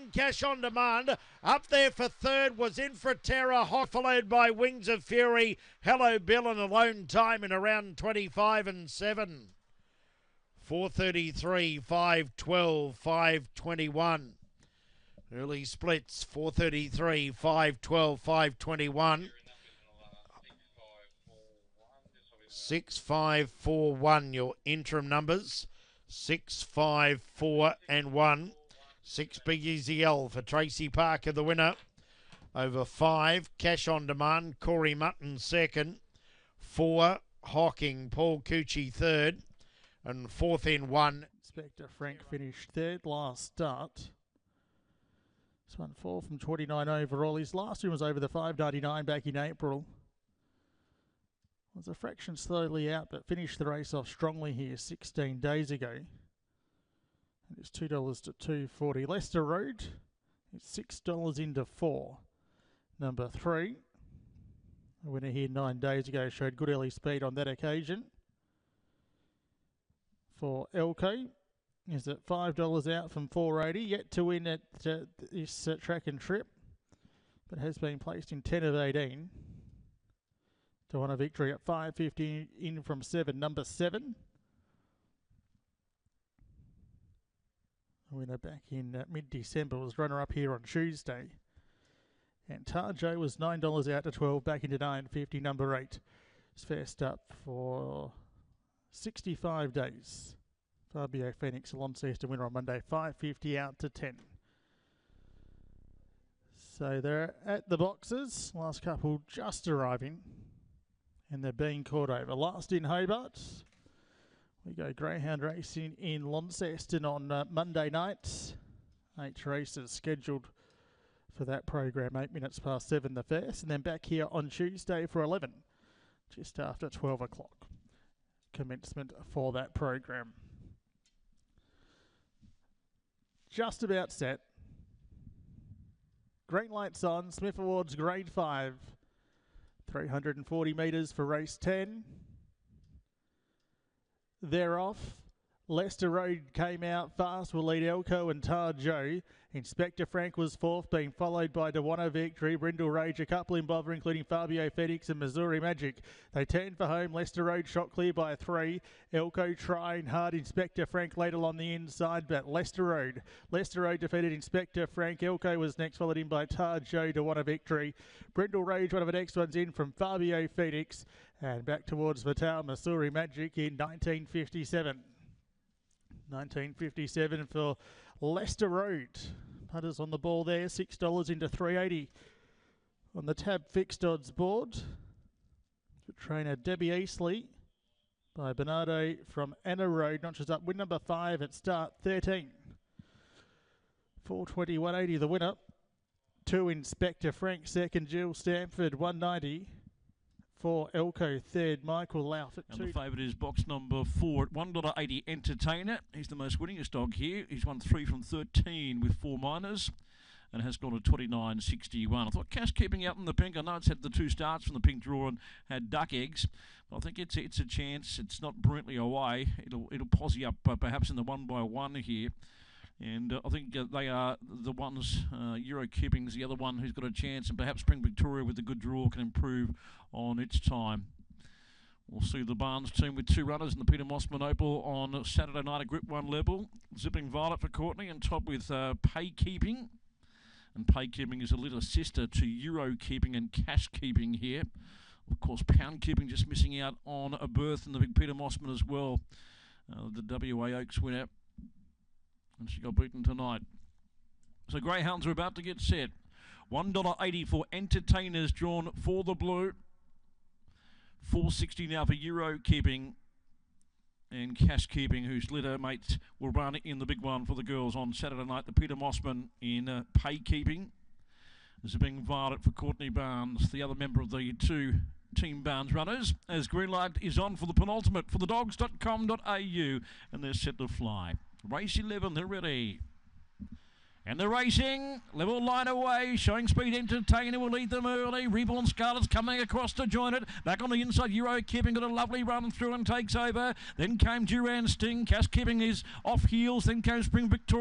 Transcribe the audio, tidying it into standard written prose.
1, Cash on Demand. Up there for third was Infraterra, hot, followed by Wings of Fury, Hello Bill, and Alone Time in around 25 and 7. 4:33, 5:12, 5:21. Early splits, 4:33, 5:12, 5:21. 6, 5, 4, 1, your interim numbers. 6, 5, 4 and 1. 6 Big Easy L for Tracy Parker, the winner. Over 5, Cash on Demand, Corey Mutton second. 4, Hawking, Paul Cucci third. And fourth in 1. Inspector Frank finished third last start. This one 4 from 29 overall. His last one was over the 5.99 back in April. Was a fraction slowly out, but finished the race off strongly here 16 days ago. And it's $2 to $2.40. Leicester Road, it's $6 into 4. Number 3, the winner here 9 days ago, showed good early speed on that occasion. For Elko, is at $5 out from $4.80, yet to win at this track and trip, but has been placed in 10 of 18. To win a victory at $5.50 in from 7, number 7. The winner back in mid-December was runner-up here on Tuesday. And Tarjo was $9 out to 12, back into $9.50, number 8. It's first up for 65 days. Fabio Phoenix, a Launceston winner on Monday, $5.50 out to 10. So they're at the boxes. Last couple just arriving. And they're being caught over. Last in Hobart. We go greyhound racing in Launceston on Monday night. 8 races scheduled for that program. 8 minutes past 7 the first. And then back here on Tuesday for 11. Just after 12 o'clock. Commencement for that program. Just about set. Green lights on. Smith Awards Grade 5. 340 metres for race 10. They're off. Leicester Road came out fast, will lead Elko and Tarjo. Inspector Frank was fourth, being followed by Dewana Victory, Brindle Rage, a couple in bother, including Fabio Phoenix and Missouri Magic. They turned for home. Leicester Road shot clear by 3. Elko trying hard. Inspector Frank later on the inside, but Leicester Road defeated Inspector Frank. Elko was next, followed in by Tarjo, Dewana Victory. Brindle Rage, one of the next ones in from Fabio Phoenix. And back towards Vital, Missouri Magic in 1957. 1957 for Leicester Road. Putters on the ball there, $6 into $3.80 on the tab fixed odds board. For trainer Debbie Eastley by Bernardo from Anna Road. Notches up win number 5 at start 13. 420, the winner. 2 Inspector Frank second, Jill Stanford 190. For Elko third, Michael Louth at 2. And the favourite is box number 4 at $1.80 Entertainer. He's the most winningest dog here. He's won 3 from 13 with 4 minors and has gone to 29.61. I thought Cash Keeping out in the pink. I know it's had the 2 starts from the pink draw and had duck eggs. But I think it's a chance. It's not brilliantly away. It'll posse up perhaps in the 1x1 here. And I think they are the ones, Euro Keeping's the other one who's got a chance, and perhaps Spring Victoria with a good draw can improve on its time. We'll see the Barnes team with 2 runners in the Peter Mossman Opal on Saturday night at Group 1 level. Zipping Violet for Courtney, and top with Pay Keeping. And Pay Keeping is a little sister to Euro Keeping and Cash Keeping here. Of course, Pound Keeping just missing out on a berth in the big Peter Mossman as well. The WA Oaks winner. And she got beaten tonight. So greyhounds are about to get set. $1.80 for Entertainers drawn for the blue. $4.60 now for Euro Keeping. And Cash Keeping, whose litter mates will run in the big one for the girls on Saturday night. The Peter Mossman in Pay Keeping. Zipping Violet for Courtney Barnes, the other member of the 2 Team Barnes runners, as green light is on for the penultimate for the dogs.com.au, and they're set to fly. Race 11, they're ready. And they're racing. Level line away. Showing speed. Entertainer will lead them early. Reborn Scarlet's coming across to join it. Back on the inside. Euro Keeping got a lovely run through and takes over. Then came Duran Sting. Cash Keeping is off heels. Then came Spring Victoria.